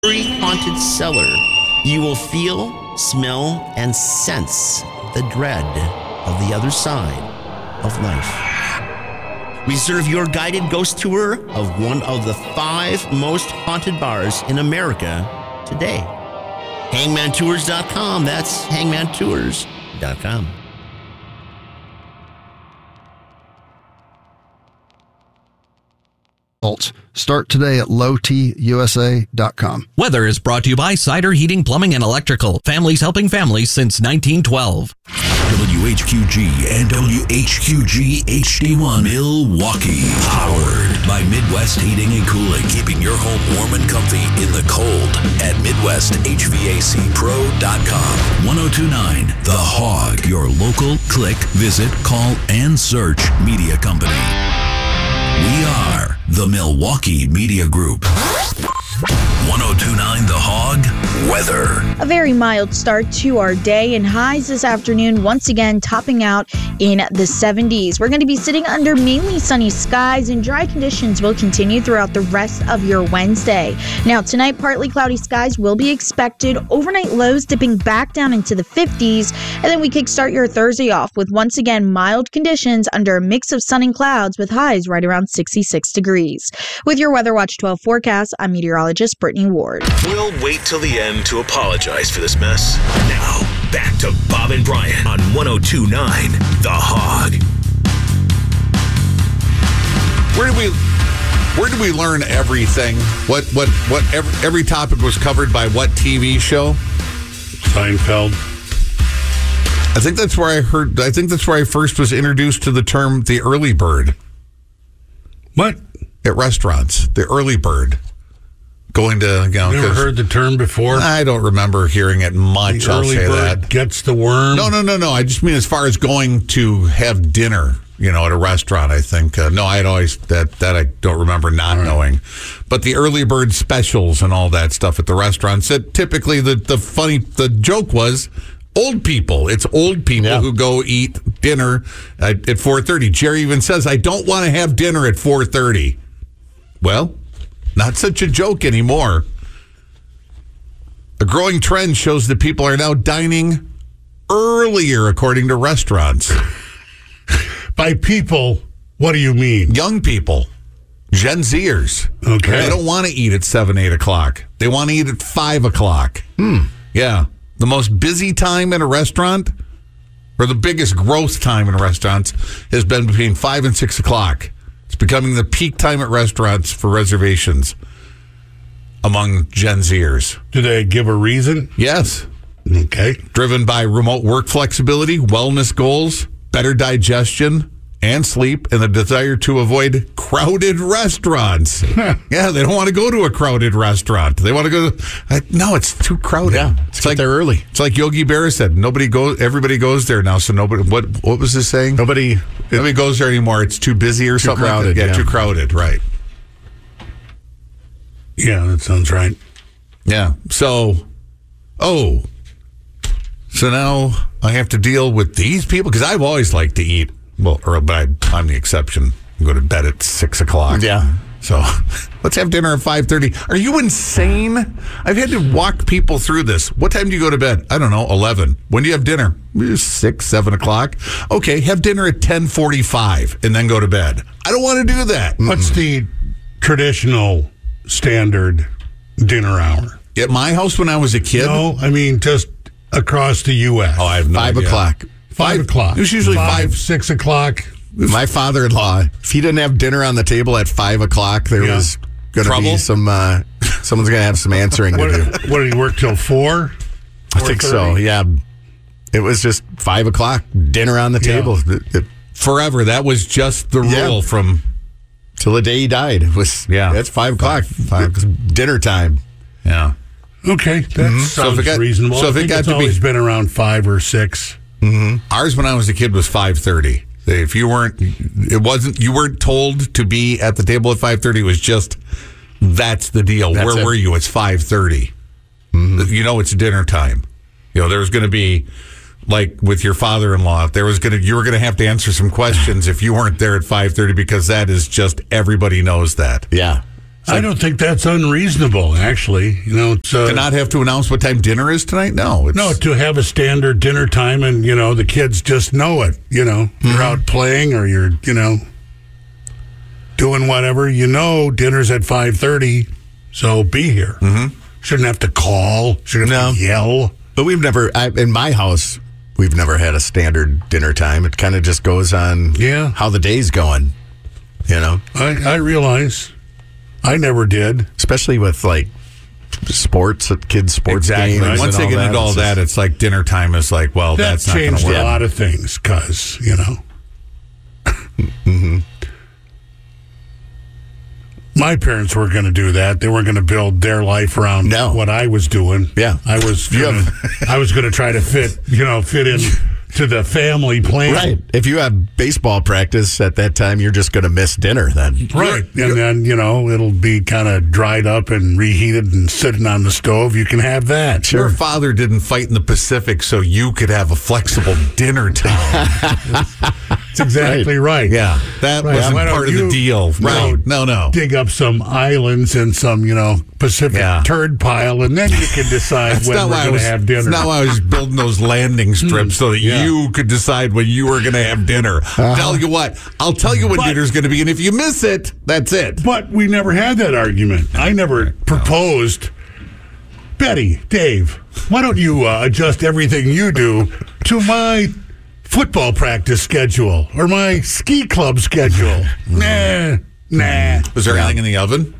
very haunted cellar. You will feel, smell, and sense the dread of the other side of life. Reserve your guided ghost tour of one of the 5 most haunted bars in America today. Hangmantours.com. That's hangmantours.com. Start today at lowtusa.com. Weather is brought to you by Cider Heating, Plumbing, and Electrical. Families helping families since 1912. WHQG and WHQG HD1 Milwaukee. Powered by Midwest Heating and Cooling. Keeping your home warm and comfy in the cold at MidwestHVACPro.com. 1029 The Hog. Your local click, visit, call, and search media company. We are the Milwaukee Media Group. 1029 The Hog weather. A very mild start to our day, and highs this afternoon once again topping out in the 70s. We're going to be sitting under mainly sunny skies, and dry conditions will continue throughout the rest of your Wednesday. Now tonight, partly cloudy skies will be expected. Overnight lows dipping back down into the 50s, and then we kickstart your Thursday off with once again mild conditions under a mix of sun and clouds with highs right around 66 degrees. With your Weather Watch 12 forecast, I'm meteorologist Brittany Ward. We'll wait till the end to apologize for this mess. Now, back to Bob and Brian on 1029 The Hog. Where do we learn everything? Every topic was covered by what TV show? Seinfeld. I think that's where I first was introduced to the term the early bird. What? At restaurants, the early bird. Going to, never heard the term before? I don't remember hearing it much. The early bird gets the worm. No. I just mean as far as going to have dinner, at a restaurant. I think no. I'd always that I don't remember not knowing, but the early bird specials and all that stuff at the restaurants. That typically the joke was old people. It's old people who go eat dinner at 4:30. Jerry even says, "I don't want to have dinner at 4:30." Well. Not such a joke anymore. A growing trend shows that people are now dining earlier, according to restaurants. By people, what do you mean? Young people. Gen Zers. Okay. They don't want to eat at 7, 8 o'clock. They want to eat at 5 o'clock. Yeah. The most busy time in a restaurant, or the biggest growth time in restaurants, has been between 5 and 6 o'clock. It's becoming the peak time at restaurants for reservations among Gen Zers. Do they give a reason? Yes. Okay. Driven by remote work flexibility, wellness goals, better digestion and sleep, and the desire to avoid crowded restaurants. Yeah, they don't want to go to a crowded restaurant. They want to go no, it's too crowded. Yeah, it's like they're early. It's like Yogi Berra said, everybody goes there now, so nobody what was this saying? Nobody goes there anymore. It's too busy or something crowded, like that. Yeah, too crowded, right. Yeah, that sounds right. Yeah. So now I have to deal with these people because I've always liked to eat. But I'm the exception. I go to bed at 6 o'clock. Yeah. So let's have dinner at 5:30. Are you insane? I've had to walk people through this. What time do you go to bed? I don't know, 11. When do you have dinner? 6, 7 o'clock. Okay, have dinner at 10:45 and then go to bed. I don't want to do that. What's the traditional standard dinner hour? At my house when I was a kid? No, I mean just across the U.S. Oh, I have no 5 idea. o'clock. 5 o'clock. It was usually 5, 6 o'clock. My father-in-law, if he didn't have dinner on the table at 5 o'clock, there was going to be someone's going to have some answering to do. What, did he work till 4? I think so, yeah. It was just 5 o'clock, dinner on the table. Forever. That was just the rule from... Till the day he died. It was, it's 5 o'clock. Dinner time. Yeah. Okay, that sounds reasonable. So if I think it's always been around 5 or 6. Mm-hmm. Ours when I was a kid was 5:30. If you weren't told to be at the table at 5:30. It was just that's the deal. Where were you? It's 5:30. Mm-hmm. It's dinner time. There's going to be like with your father-in-law. You were going to have to answer some questions if you weren't there at 5:30 because that is just everybody knows that. Yeah. I don't think that's unreasonable, actually. It's to not have to announce what time dinner is tonight? No. No, to have a standard dinner time and, the kids just know it. You're out playing or you're, doing whatever. Dinner's at 5:30, so be here. Mm-hmm. Shouldn't have to call. Shouldn't have to yell. But we've never, in my house, we've never had a standard dinner time. It kind of just goes on how the day's going, I realize. I never did. Especially with, sports, kids' sports games. Right. Once they get into all that, it's like dinner time is like, well, that's not going to work. That changed a lot of things because, mm-hmm. My parents were going to do that. They weren't going to build their life around what I was doing. Yeah. I was going to try to fit in to the family plan. Right. If you have baseball practice at that time, you're just going to miss dinner then. Right. And then, it'll be kind of dried up and reheated and sitting on the stove. You can have that. Sure. Your father didn't fight in the Pacific so you could have a flexible dinner time. That's exactly right. Yeah. That wasn't part of the deal. Right. No. Dig up some islands and some, Pacific turd pile, and then you can decide when we're going to have dinner. That's not why I was building those landing strips so that you could decide when you were going to have dinner. Tell you what, I'll tell you when dinner's going to be, and if you miss it, that's it. But we never had that argument. I never proposed. Betty, Dave, why don't you adjust everything you do to my football practice schedule or my ski club schedule? Nah. Was there anything in the oven?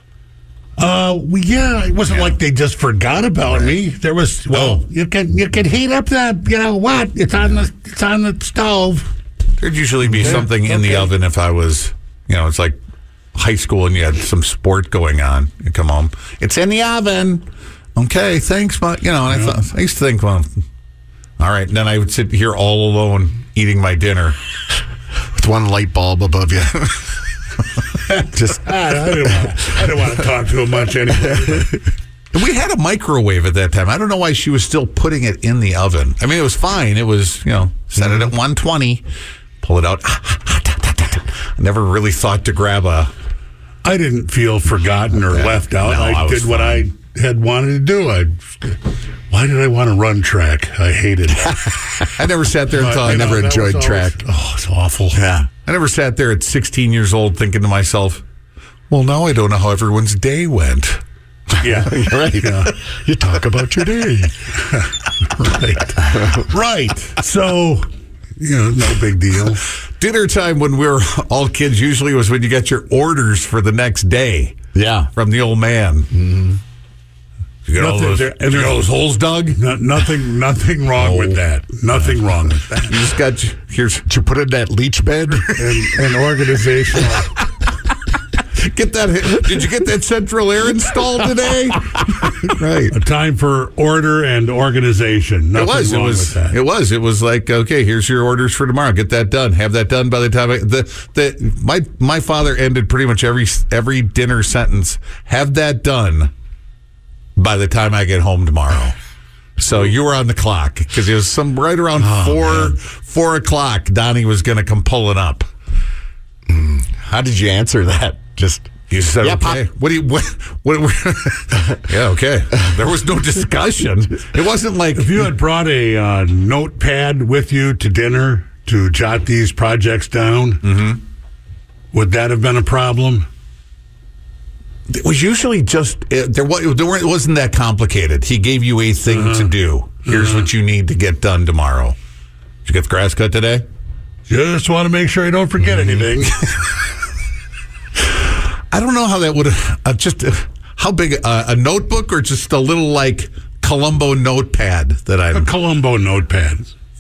It wasn't like they just forgot about me. There was you can heat up the it's on the stove. There'd usually be something in the oven if I was it's like high school and you had some sport going on. You come home, it's in the oven. Okay, thanks, but and I used to think, well, all right. And then I would sit here all alone eating my dinner with one light bulb above you. Just I didn't want to talk to him much anyway. And we had a microwave at that time. I don't know why she was still putting it in the oven. I mean, it was fine. It was, set it at 120, pull it out. I never really thought to grab a... I didn't feel forgotten or left out. I did what I had wanted to do. Why did I want to run track? I hated it. I never sat there and thought... I never enjoyed track. It's awful. Yeah. I never sat there at 16 years old thinking to myself, well, now I don't know how everyone's day went. Yeah. Right. Yeah. You talk about your day. Right. So, no big deal. Dinner time when we were all kids usually was when you got your orders for the next day. Yeah. From the old man. Mm-hmm. You get all those holes dug? Nothing wrong with that. Nothing wrong with that. You just got did you put in that leach bed? and organizational. Did you get that central air installed today? Right. A time for order and organization. Nothing wrong with that. It was like, okay, here's your orders for tomorrow. Get that done. Have that done by the time my father ended pretty much every dinner sentence. Have that done by the time I get home tomorrow. So you were on the clock because it was right around 4 o'clock. Donnie was going to come pulling up. How did you answer that? You said, yeah, okay. Pop. What? Yeah, okay. There was no discussion. It wasn't like if you had brought a notepad with you to dinner to jot these projects down. Would that have been a problem? It was usually just it wasn't that complicated. He gave you a thing to do. Here's what you need to get done tomorrow. Did you get the grass cut today? Just want to make sure I don't forget anything. I don't know how that would how big a notebook or just a little like Columbo notepad that a Columbo notepad.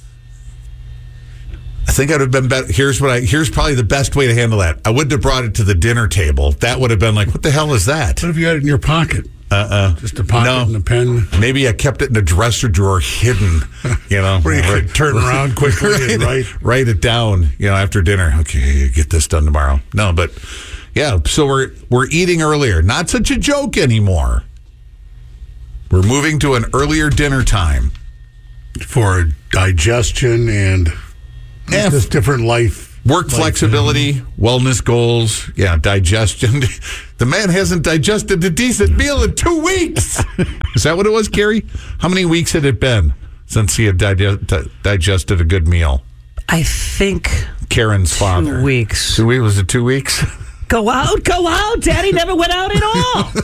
I think I'd have been better. Here's probably the best way to handle that. I wouldn't have brought it to the dinner table. That would have been like, what the hell is that? What if you had it in your pocket? Just a pocket and a pen. Maybe I kept it in a dresser drawer hidden, Where you could turn around quickly and write it down, after dinner. Okay, get this done tomorrow. No, but yeah, so we're eating earlier. Not such a joke anymore. We're moving to an earlier dinner time. For digestion and just different life Work flexibility, wellness goals, digestion. The man hasn't digested a decent meal in 2 weeks. Is that what it was, Carrie? How many weeks had it been since he had digested a good meal? I think Karen's father. 2 weeks. 2 weeks? Was it 2 weeks? Go out. Daddy never went out at all.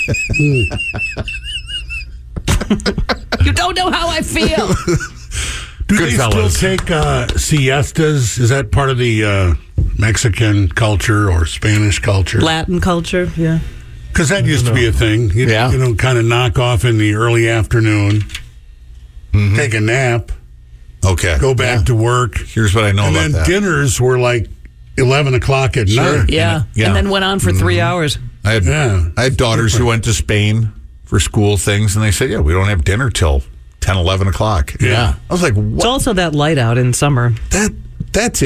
You don't know how I feel. Do they still take siestas? Is that part of the Mexican culture or Spanish culture? Latin culture, yeah. Because that used to be a thing. You kind of knock off in the early afternoon, take a nap, go back to work. Here's what I know about that. And then dinners were like 11 o'clock at night. Yeah. And then went on for 3 hours. I had daughters who went to Spain for school things, and they said, we don't have dinner till 10, 11 o'clock. Yeah. I was like, what? It's also that light out in summer. That's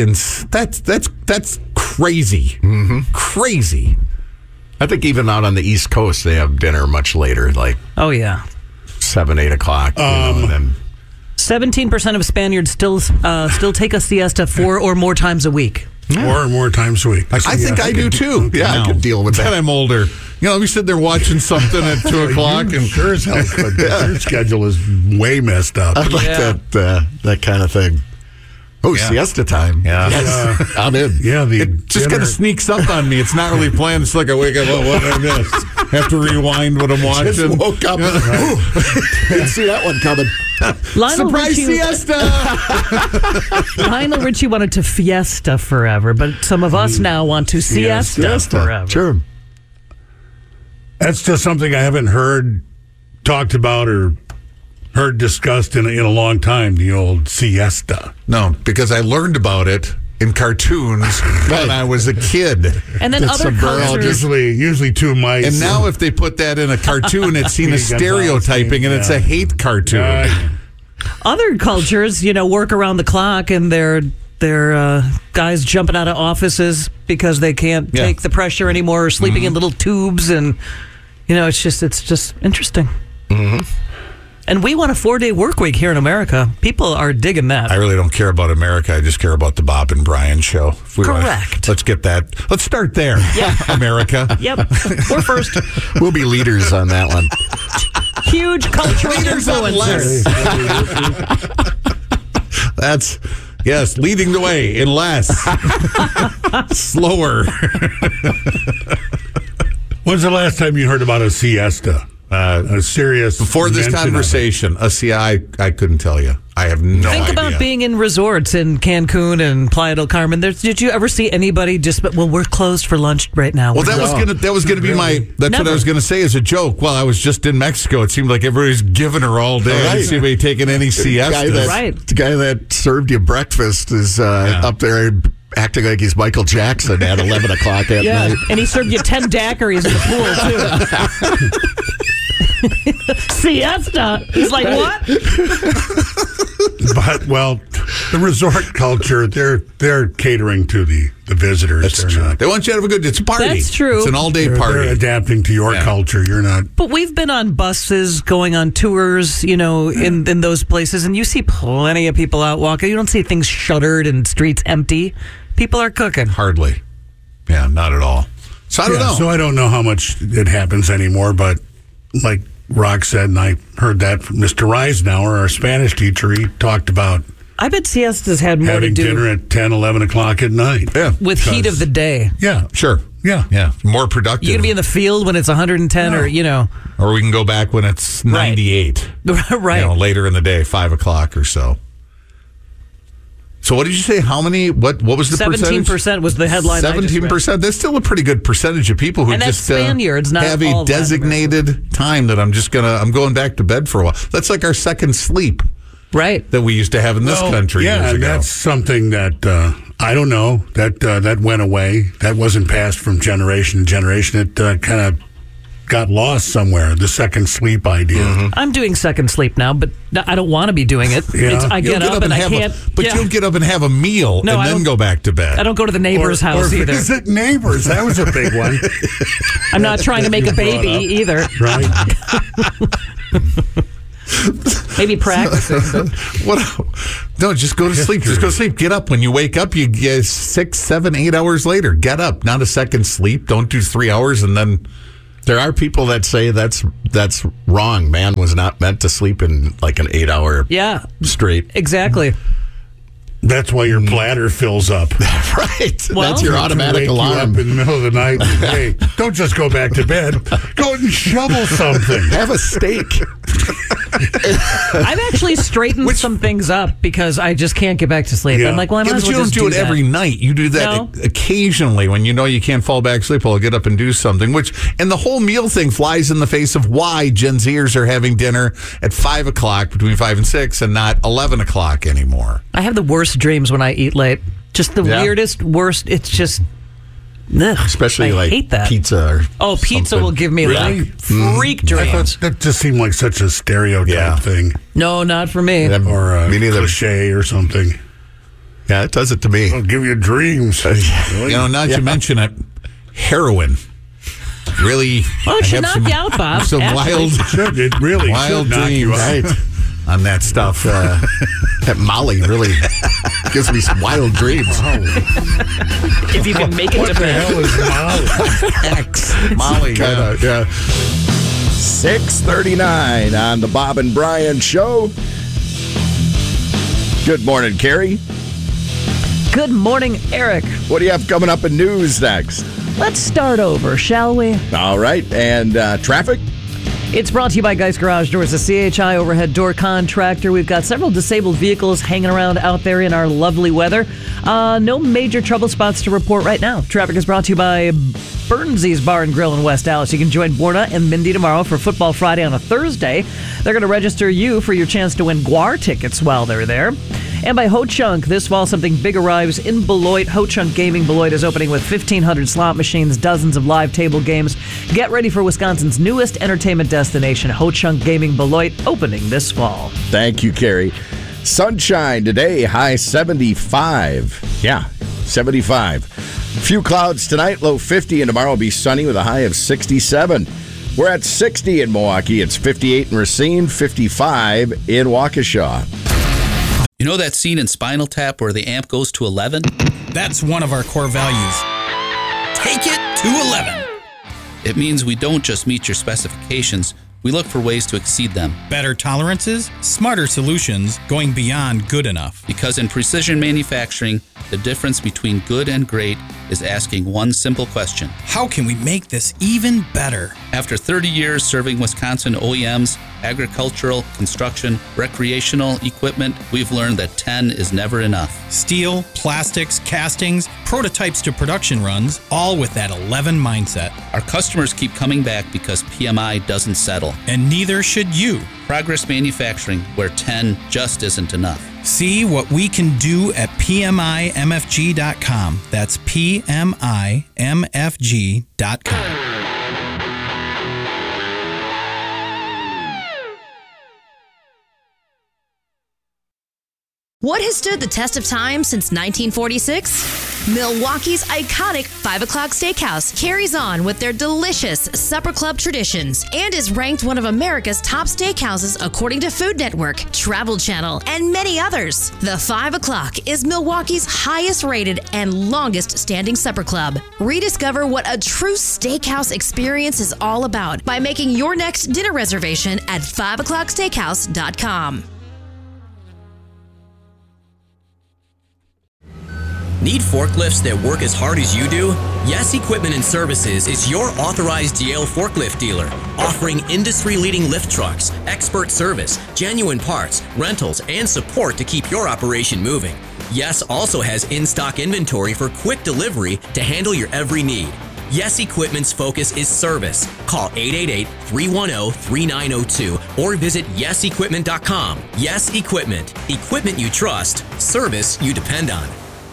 crazy. Crazy. I think even out on the East Coast, they have dinner much later, like 7, 8 o'clock. And then 17% of Spaniards still take a siesta 4 or more times a week. 4 or more times a week. I think I do too. I could deal with that. I'm older. We sit there watching something at 2 o'clock, and sure as hell could. Your schedule is way messed up. I like that kind of thing. Oh, siesta time. Yeah. Yes. I'm in. Yeah, it just kind of sneaks up on me. It's not really planned. It's like I wake up, what did I miss? Have to rewind what I'm watching. Just woke up. Didn't see that one coming. Surprise siesta! Lionel Richie wanted to fiesta forever, but some of us now want to siesta forever. Sure. That's just something I haven't heard talked about or heard discussed in a long time, the old siesta. No, because I learned about it in cartoons when I was a kid. And then other cultures. Usually 2 mice. And now if they put that in a cartoon, it's seen as stereotyping, and it's a hate cartoon. Other cultures, work around the clock, and they're guys jumping out of offices because they can't take the pressure anymore, or sleeping in little tubes, and it's just interesting. And we want a 4-day work week here in America. People are digging that. I really don't care about America. I just care about the Bob and Brian show. Correct. Let's get that. Let's start there. Yeah. America. Yep. We're first. We'll be leaders on that one. Huge cultural influencers. That's, leading the way in less. Slower. When's the last time you heard about a siesta? A serious. Before this conversation, I couldn't tell you. I have no idea. Think about being in resorts in Cancun and Playa del Carmen. Did you ever see anybody we're closed for lunch right now? Well, that was gonna be what I was gonna say as a joke. Well, I was just in Mexico. It seemed like everybody's giving her all day. I didn't see anybody taking any siestas. The guy that served you breakfast is up there acting like he's Michael Jackson at 11 o'clock at night. And he served you 10 daiquiris in the pool, too. Siesta. He's like, what? But, the resort culture, they're catering to the visitors. That's true. They want you to have a good, it's a party. That's true. It's an all-day party. They're adapting to your culture. You're not. But we've been on buses, going on tours, in those places, and you see plenty of people out walking. You don't see things shuttered and streets empty. People are cooking. Hardly. Yeah, not at all. So I don't know. So I don't know how much it happens anymore, but like Rock said, and I heard that from Mr. Reisenauer, our Spanish teacher, he talked about I bet siestas had more to do dinner at 10, 11 o'clock at night. Yeah. With heat of the day. Yeah. Sure. Yeah. Yeah. More productive. You're going to be in the field when it's 110 or. Or we can go back when it's 98. Right. Later in the day, 5 o'clock or so. So what did you say? How many? What was the 17% was the headline. 17%. That's still a pretty good percentage of people who just Spaniards, not have a designated time that I'm going back to bed for a while. That's like our second sleep, right? That we used to have in this country. Yeah, years ago. That's something that I don't know that went away. That wasn't passed from generation to generation. It kind of got lost somewhere, the second sleep idea. Mm-hmm. I'm doing second sleep now, but I don't want to be doing it. Yeah. I get up and I can't. But you'll get up and have a meal and then go back to bed. I don't go to the neighbor's house or either. Visit neighbors. That was a big one. I'm not trying to make a baby either. Right. Maybe practicing. What? No, just go to sleep. Just go to sleep. Get up. When you wake up, you get 6, 7, 8 hours later. Get up. Not a second sleep. Don't do 3 hours and then. There are people that say that's wrong. Man was not meant to sleep in like an 8-hour straight. Exactly. That's why your bladder fills up. Right. Well, that's your automatic alarm. You up in the middle of the night. Hey, don't just go back to bed. Go and shovel something. Have a steak. I've actually straightened some things up because I just can't get back to sleep. Yeah. I'm like, well, I might as well you don't just do it every night. You do that occasionally when you know you can't fall back asleep. I'll get up and do something. And the whole meal thing flies in the face of why Gen Zers are having dinner at 5 o'clock, between 5 and 6, and not 11 o'clock anymore. I have the worst dreams when I eat late. Just the weirdest, worst. It's just. Ugh, especially I like hate that. Pizza. Pizza something. will give me like freak dreams. That just seemed like such a stereotype thing. No, not for me. Or a cliche or something. Yeah, it does it to me. It'll give you dreams. Not to mention it, heroin. Really, it should knock you out, Bob. Some It really wild should knock dreams you out. On that stuff. That Molly really gives me some wild dreams. If you can make it to bed. What the hell is Molly? X. Molly, yeah. 6:39 on the Bob and Brian Show. Good morning, Carrie. Good morning, Eric. What do you have coming up in news next? Let's start over, shall we? All right, and traffic? It's brought to you by Geist Garage Doors, a CHI overhead door contractor. We've got several disabled vehicles hanging around out there in our lovely weather. No major trouble spots to report right now. Traffic is brought to you by Burnsy's Bar and Grill in West Dallas. You can join Borna and Mindy tomorrow for Football Friday on a Thursday. They're going to register you for your chance to win GWAR tickets while they're there. And by Ho Chunk, this fall something big arrives in Beloit. Ho Chunk Gaming Beloit is opening with 1,500 slot machines, dozens of live table games. Get ready for Wisconsin's newest entertainment destination, Ho Chunk Gaming Beloit, opening this fall. Thank you, Carrie. Sunshine today, high 75. Yeah, 75. Few clouds tonight, low 50, and tomorrow will be sunny with a high of 67. We're at 60 in Milwaukee. It's 58 in Racine, 55 in Waukesha. You know that scene in Spinal Tap where the amp goes to 11? That's one of our core values. Take it to 11. It means we don't just meet your specifications, we look for ways to exceed them. Better tolerances, smarter solutions, going beyond good enough. Because in precision manufacturing, the difference between good and great is asking one simple question. How can we make this even better? After 30 years serving Wisconsin OEMs, agricultural, construction, recreational equipment, we've learned that 10 is never enough. Steel, plastics, castings, prototypes to production runs, all with that 11 mindset. Our customers keep coming back because PMI doesn't settle. And neither should you. Progress Manufacturing, where 10 just isn't enough. See what we can do at PMIMFG.com. That's PMIMFG.com. What has stood the test of time since 1946? Milwaukee's iconic 5 O'Clock Steakhouse carries on with their delicious supper club traditions and is ranked one of America's top steakhouses according to Food Network, Travel Channel, and many others. The 5 O'Clock is Milwaukee's highest rated and longest standing supper club. Rediscover what a true steakhouse experience is all about by making your next dinner reservation at 5o'clocksteakhouse.com. Need forklifts that work as hard as you do? Yes Equipment and Services is your authorized Yale forklift dealer, offering industry-leading lift trucks, expert service, genuine parts, rentals, and support to keep your operation moving. Yes also has in-stock inventory for quick delivery to handle your every need. Yes Equipment's focus is service. Call 888-310-3902 or visit yesequipment.com. Yes Equipment. Equipment you trust. Service you depend on.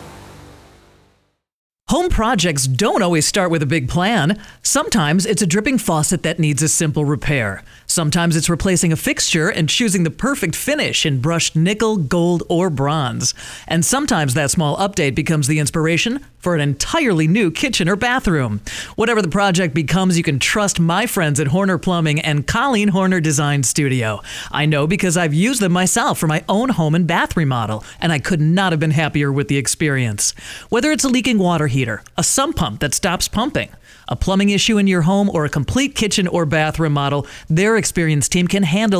Home projects don't always start with a big plan. Sometimes it's a dripping faucet that needs a simple repair. Sometimes it's replacing a fixture and choosing the perfect finish in brushed nickel, gold, or bronze. And sometimes that small update becomes the inspiration for an entirely new kitchen or bathroom. Whatever the project becomes, you can trust my friends at Horner Plumbing and Colleen Horner Design Studio. I know because I've used them myself for my own home and bath remodel, and I could not have been happier with the experience. Whether it's a leaking water heater, a sump pump that stops pumping, a plumbing issue in your home, or a complete kitchen or bath remodel, their experienced team can handle